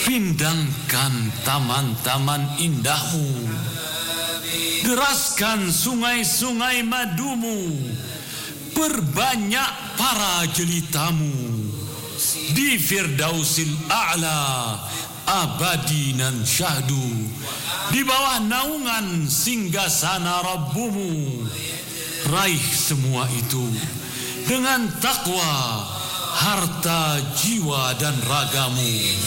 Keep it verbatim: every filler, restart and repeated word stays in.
Pindangkan taman-taman indahmu, deraskan sungai-sungai madumu, perbanyak para jelitamu di Firdausil A'la abadi nan syahdu, di bawah naungan singgasana Rabbumu. Raih semua itu dengan takwa, harta, jiwa dan ragamu.